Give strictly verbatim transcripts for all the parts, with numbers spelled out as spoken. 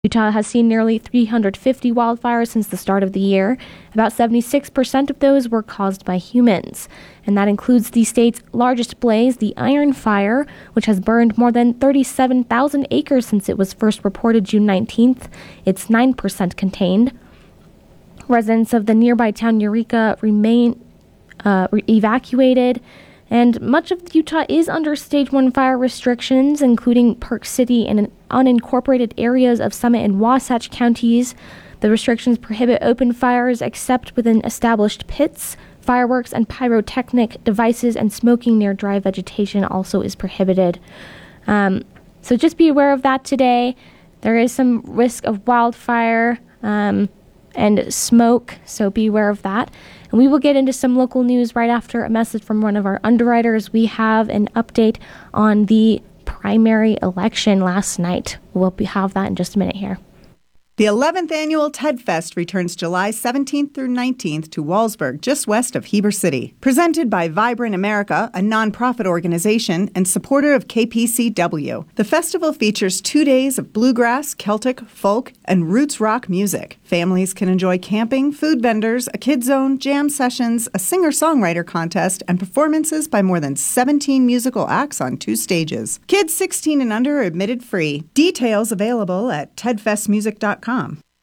Utah has seen nearly three hundred fifty wildfires since the start of the year. About seventy-six percent of those were caused by humans. And that includes the state's largest blaze, the Iron Fire, which has burned more than thirty-seven thousand acres since it was first reported June nineteenth. It's nine percent contained. Residents of the nearby town Eureka remain uh, re- evacuated. And much of Utah is under Stage one fire restrictions, including Park City and unincorporated areas of Summit and Wasatch counties. The restrictions prohibit open fires except within established pits. Fireworks and pyrotechnic devices and smoking near dry vegetation also is prohibited. Um, so just be aware of that today. There is some risk of wildfire um, and smoke, so be aware of that. And we will get into some local news right after a message from one of our underwriters. We have an update on the primary election last night. We'll be, have that in just a minute here. The eleventh annual TED Fest returns July seventeenth through nineteenth to Wallsburg, just west of Heber City. Presented by Vibrant America, a nonprofit organization and supporter of K P C W. The festival features two days of bluegrass, Celtic, folk, and roots rock music. Families can enjoy camping, food vendors, a kid zone, jam sessions, a singer-songwriter contest, and performances by more than seventeen musical acts on two stages. Kids sixteen and under are admitted free. Details available at ted fest music dot com.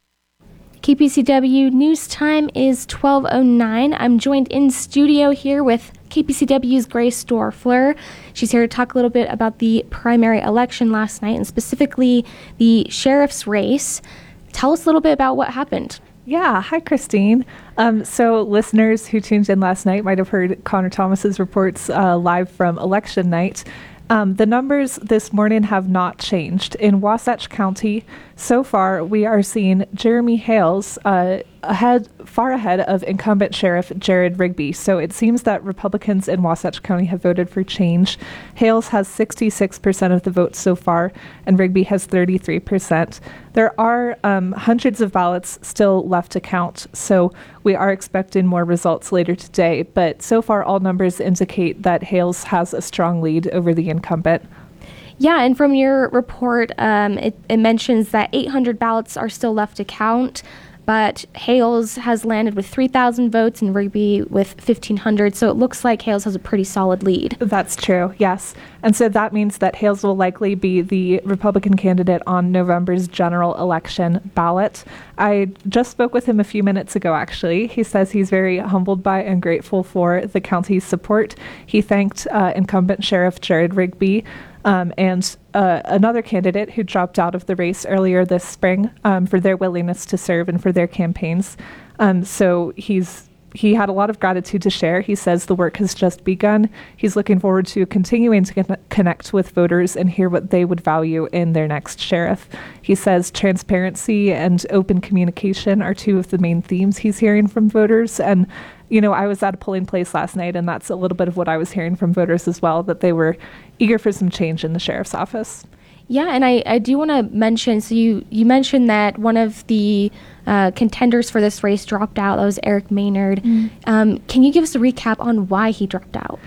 K P C W news time is twelve oh nine. I'm joined in studio here with K P C W's Grace Dorfler. She's here to talk a little bit about the primary election last night and specifically the sheriff's race. Tell us a little bit about what happened. Yeah, hi, Christine. Um, so listeners who tuned in last night might have heard Connor Thomas's reports uh, live from election night. Um, the numbers this morning have not changed. In Wasatch County, so far, we are seeing Jeremy Hales uh, ahead, far ahead of incumbent Sheriff Jared Rigby. So it seems that Republicans in Wasatch County have voted for change. Hales has sixty-six percent of the votes so far, and Rigby has thirty-three percent. There are um, hundreds of ballots still left to count, so we are expecting more results later today. But so far, all numbers indicate that Hales has a strong lead over the incumbent. Yeah, and from your report, um, it, it mentions that eight hundred ballots are still left to count, but Hales has landed with three thousand votes and Rigby with fifteen hundred, so it looks like Hales has a pretty solid lead. That's true, yes. And so that means that Hales will likely be the Republican candidate on November's general election ballot. I just spoke with him a few minutes ago, actually. He says he's very humbled by and grateful for the county's support. He thanked uh, incumbent Sheriff Jared Rigby Um, and uh, another candidate who dropped out of the race earlier this spring um, for their willingness to serve and for their campaigns. Um, so he's he had a lot of gratitude to share. He says the work has just begun. He's looking forward to continuing to con- connect with voters and hear what they would value in their next sheriff. He says transparency and open communication are two of the main themes he's hearing from voters. And you know, I was at a polling place last night, and that's a little bit of what I was hearing from voters as well, that they were eager for some change in the sheriff's office. Yeah, and I, I do want to mention, so you, you mentioned that one of the uh, contenders for this race dropped out. That was Eric Maynard. Mm. Um, can you give us a recap on why he dropped out?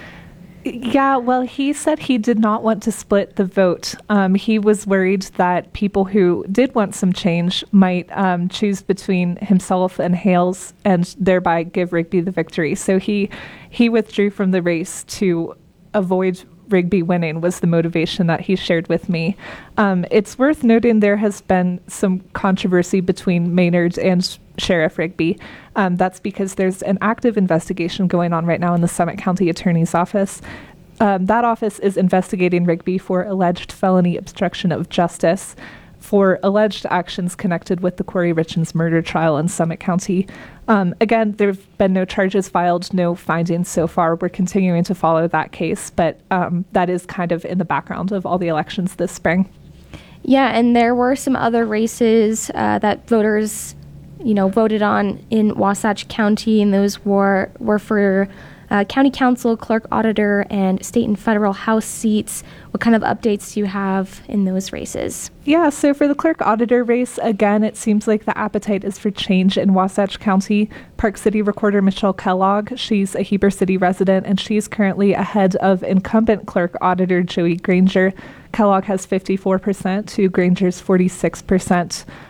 Yeah, well, he said he did not want to split the vote. Um, he was worried that people who did want some change might um, choose between himself and Hales and thereby give Rigby the victory. So he he withdrew from the race to avoid Rigby winning, was the motivation that he shared with me. Um, it's worth noting there has been some controversy between Maynard and Sheriff Rigby. Um, that's because there's an active investigation going on right now in the Summit County Attorney's Office. Um, that office is investigating Rigby for alleged felony obstruction of justice for alleged actions connected with the Corey Richens murder trial in Summit County. Um, again, there have been no charges filed, no findings so far. We're continuing to follow that case, but um, that is kind of in the background of all the elections this spring. Yeah, and there were some other races uh, that voters, you know, voted on in Wasatch County, and those were were for Uh, county council, clerk auditor, and state and federal House seats. What kind of updates do you have in those races? Yeah, so for the clerk auditor race, again, it seems like the appetite is for change in Wasatch County. Park City Recorder Michelle Kellogg, she's a Heber City resident, and she's currently ahead of incumbent clerk auditor Joey Granger. Kellogg has fifty-four percent to Granger's forty-six percent.